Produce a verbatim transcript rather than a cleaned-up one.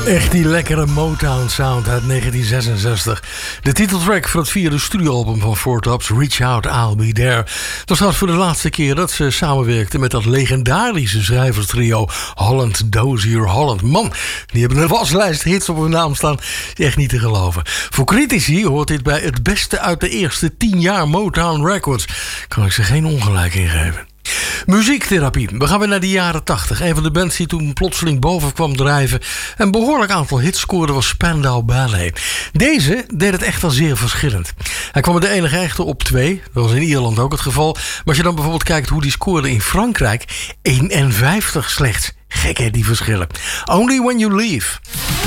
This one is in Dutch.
Echt die lekkere Motown sound uit negentien zesenzestig. De titeltrack van het vierde studioalbum van Four Tops, Reach Out, I'll Be There. Dat was trouwens voor de laatste keer dat ze samenwerkten met dat legendarische schrijverstrio Holland Dozier Holland. Man, die hebben een waslijst hits op hun naam staan. Echt niet te geloven. Voor critici hoort dit bij het beste uit de eerste tien jaar Motown Records. Kan ik ze geen ongelijk in geven. Muziektherapie. We gaan weer naar de jaren tachtig. Een van de bands die toen plotseling boven kwam drijven en een behoorlijk aantal hits scoorde was Spandau Ballet. Deze deed het echt wel zeer verschillend. Hij kwam er de enige echte op twee. Dat was in Ierland ook het geval. Maar als je dan bijvoorbeeld kijkt hoe die scoorde in Frankrijk, eenenvijftig slechts. Gek hè, die verschillen. Only When You Leave.